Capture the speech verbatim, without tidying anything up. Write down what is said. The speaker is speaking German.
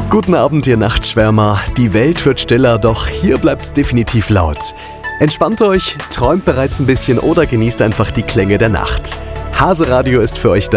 Guten Abend, ihr Nachtschwärmer. Die Welt wird stiller, doch hier bleibt's definitiv laut. Entspannt euch, träumt bereits ein bisschen oder genießt einfach die Klänge der Nacht. Hase Radio ist für euch da.